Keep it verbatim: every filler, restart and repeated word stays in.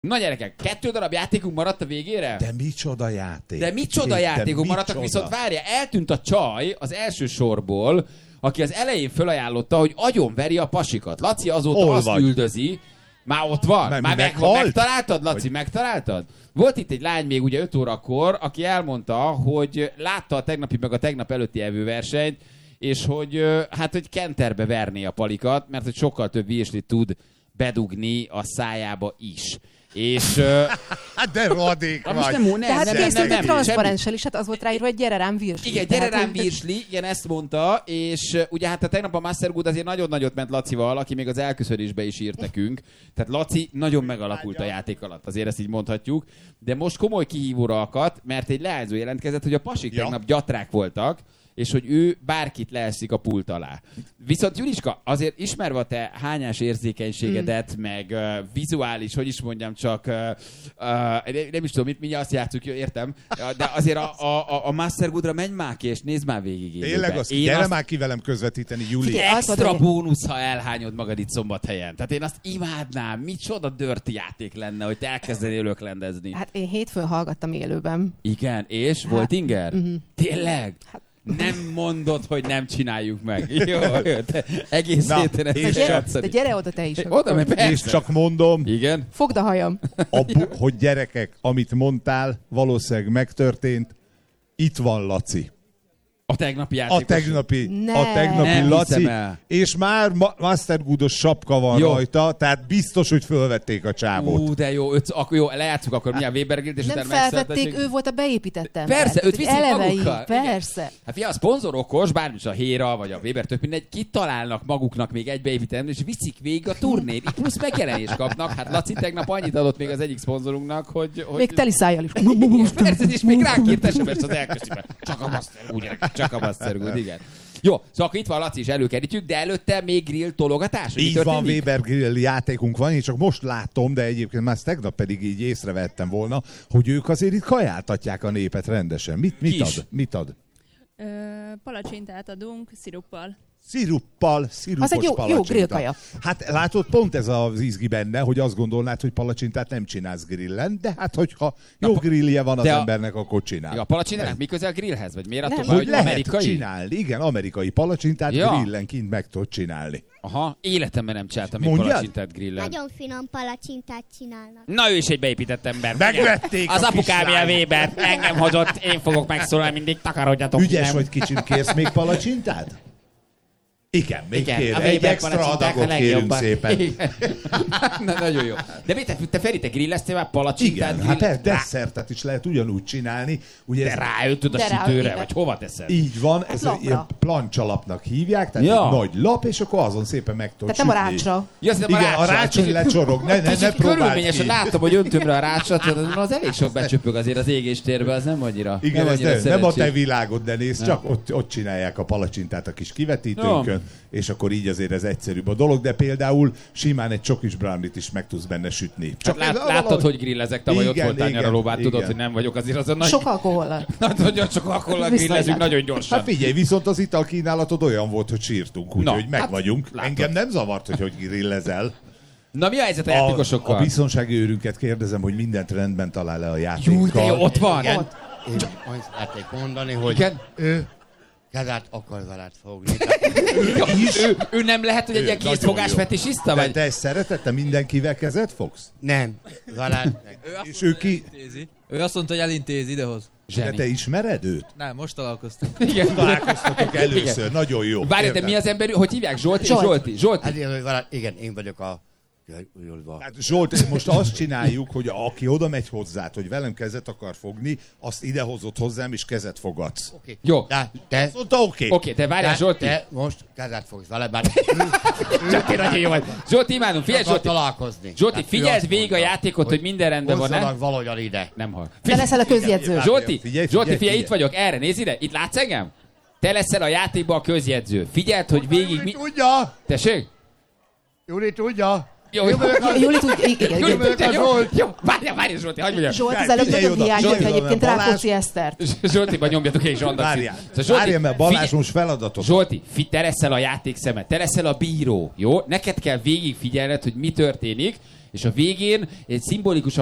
Na gyerekek, kettő darab játékunk maradt a végére? De micsoda játék. De micsoda Hé, játékok de maradtak, micsoda. viszont várja, eltűnt a csaj az első sorból, aki az elején felajánlotta, hogy agyonveri a pasikat. Laci azóta Hol azt vagy? üldözi. Már ott van? Már Már meg, meghalt? megtaláltad, Laci, Hogy- megtaláltad? Volt itt egy lány még ugye öt órakor, aki elmondta, hogy látta a tegnapi meg a tegnap előtti evőversenyt, és hogy ö, hát, hogy kenterbe verné a palikat, mert hogy sokkal több virslit tud bedugni a szájába is. És... ö, Hát de rohadék Na most vagy. nem, nem, Tehát nem, nem, nem, készült nem, egy semmi. transzparenssel is, hát az volt ráírva, hogy gyere rám virsli. Igen, gyere Tehát, rám virsli, igen, ezt mondta, és uh, ugye hát a tegnap a Master Good azért nagyon nagyot ment Lacival, aki még az elköszönésbe is írt nekünk. Tehát Laci nagyon megalakult a játék alatt, azért ezt így mondhatjuk. De most komoly kihívóra akadt, mert egy leányzó jelentkezett, hogy a pasik Ja. tegnap gyatrák voltak, és hogy ő bárkit leeszik a pult alá. Viszont Juliska, azért ismerve a te hányás érzékenységedet, mm. meg uh, vizuális, hogy is mondjam, csak uh, uh, nem is tudom, mit mindjárt azt játszuk, jó, értem, de azért a, a, a Master Goodra menj már ki, és nézd már végig. Tényleg az, gyere azt... már ki velem közvetíteni, Juli. Figyelj, azt Extra mondom, bónusz, ha elhányod magad itt Szombathelyen. Tehát én azt imádnám, micsoda dirty játék lenne, hogy te elkezdenél öklendezni. Hát én hétfőn hallgattam élőben. Igen, és hát, volt inger? uh-huh. Tényleg? Hát, Nem mondod, hogy nem csináljuk meg. Jó, jó, te egész Na, héten ezt és is gyere, játszani. de gyere oda te is. Oda, mert persze. És csak mondom, Igen? Fogd a hajam. a bu- hogy gyerekek, amit mondtál, valószínűleg megtörtént. Itt van Laci. A tegnapi A játékos. tegnapi, Ne. a tegnapi Nem Laci, hiszem el. és már ma- Master Goodos sapka van Jó. rajta, tehát biztos, hogy fölvették a csávót. Ú, de jó, öt, akkor jó, lejátszuk akkor milyen Weber Grillt, és Nem utána felvették, megszeretessék. ő volt a beépített ember. Persze, Tehát, őt hogy viszik eleve magukkal. így, persze. Hát figyelj, a szponzor okos, bármit a Héra, vagy a Weber, tök mindegy, kitalálnak maguknak még egy beépített, és viszik végig a turnét, így plusz megjelenést kapnak. Hát Laci tegnap annyit adott még az egyik szponzorunknak, hogy... hogy... Még teli szájjal is. És persze, és még ránk írt es em es-t az elköszönbe. Csak a Master Good, gyerekek, csak a Master Good, igen. Jó, szóval akkor itt van Laci is, előkerítjük, de előtte még grill tologatás? hogy mi Így van, történik? Weber Grill játékunk van, én csak most látom, de egyébként már tegnap pedig így észrevettem volna, hogy ők azért itt kajáltatják a népet rendesen. Mit, mit Ki is? ad? Mit ad? Ö, palacsintát adunk sziruppal. Sziruppal, szirupos Az egy jó- jó palacsinta. grillkaja. Hát látod, pont ez az izgi benne, hogy azt gondolnád, hogy palacsintát nem csinálsz grillen, de hát hogyha jó Na, grillje van az de a- embernek, akkor csinál. Ja, a palacsintának mi közel grillhez? Vagy miért attól, Nem. van, Hogy hogy lehet amerikai? csinálni, igen, amerikai palacsintát Ja. grillen kint meg tudod csinálni. Aha, életemben nem csináltam még Mondjad? palacsintát grillen. Nagyon finom palacsintát csinálnak. Na ő is egy beépített ember. Megvették Az a apukám ilyen kislányt. Weber, engem hozott, én fogok megszólalni, mindig takarodjatok. Ügyes nem? vagy kicsit, kérsz még palacsintát? Igen, még Igen, kér. a Egy Weber extra palacsinták a adagot kérünk legjobban. szépen. Igen. Na, nagyon jó. De mit, te, te Feri, te grilleztél már palacsintát? Igen, hát persze, desszertet is lehet ugyanúgy csinálni. Ugye De ez ráütöd a De rá- sütőre, igen. vagy hova teszed? így van, ez lapra. ilyen plancsalapnak hívják, tehát Ja. egy nagy lap, és akkor azon szépen meg tudod Tehát nem a sütni. rácsra. Ja, azt Igen, a rácson lecsorog, ne, ne, ne Kicsit próbáld körülményes, ki. látom, hogy öntöm rá a rácsot, az, az elég sok becsöpög azért az égéstérbe, az nem annyira. Igen, nem, ez annyira nem, nem a te szerencsés. világod, de nézd, csak ott, ott csinálják a palacsintát a kis kivetítőnkön, és akkor így azért ez egyszerűbb a dolog, de például simán egy csokis brownie-t is meg tudsz benne sütni. Csak lát, valahogy- láttad, hogy grillezek, tavaly ott Igen, voltál igen, nyaralóban, tudod, igen. hogy nem vagyok azért azon nagy... Sok alkohollal. Nagyon csak akkor Viszonylag. grillezünk, nagyon gyorsan. Hát figyelj, viszont az italkínálatod olyan volt, hogy sírtunk, Na, úgyhogy meg hát vagyunk. látod. Engem nem zavart, hogy hogy grillezel. Na mi a helyzet a A, játékosokkal? a biztonsági őrünket kérdezem, hogy mindent rendben talál le a játékkal. Jó, de jó, ott van. Igen, Ott. én azt szeretnék mondani, hogy Igen? ő kezet akar veled fogni. Ja, ő, ő nem lehet, hogy egy Ő ilyen nagyon készfogás jó. fetisiszta, Te, vagy? te ezt szereted? Te mindenkivel kezet fogsz? Nem, veled. És ő ki? Elintézi. Ő azt mondta, hogy elintézi idehoz. De te Zseni. ismered őt? Nem, most találkoztunk. Igen. Találkoztatok először, nagyon jó. Várj, de Értem. mi az ember, hogy hívják? Zsolti? Zsolt. Zsolti. Zsolti. Hát én, hogy veled, igen, én vagyok a... Jól Hát Zsolt, most azt csináljuk, hogy aki oda megy hozzád, hogy velem kezet akar fogni, azt idehozott hozzám, és kezet fogadsz. Oké. Jó. De te... Azt mondta, oké. Oké, okay, te várjál, de Zsolti. te most kezet fogsz vele, bár Zsolti, nagyon jó vagy. Zsolti, imádom, figyelj, akar Zsolti. találkozni. Zsolti, Tehát ő figyeld azt végig a mondta, játékot, hogy minden rendben van, nem? hozzanak valahogyan ide. Nem hall. Te leszel a közjegyző. Zsolti, Figyelj, Zsolti, figyelj, figyelj, itt figyelj. vagyok, erre, nézd ide, itt látsz engem? Te leszel a játékban a közjegyző. Figyeld, hogy végig mi... Júli tudja! Tessék? Júli tudja! Jó, Én vagyok a- Júli tud, igen, Jó, igen. vagyok a jó, Zsolt. jó, várjál, várjál, Zsolti, hagyd mondjam. Zsolt az Figyelj előbb nagyon oda, hiányzott Zsolti, egyébként Balázs. Rákóczi Esztert. Zsoltiban nyomjatok és annak. Várjál, Szóval várjál, mert Balázs figyelj- most feladatot. Zsolti, fi, te leszel a játékszemet, te leszel a bíró, jó? Neked kell végig figyelned, hogy mi történik, És a végén egy szimbolikus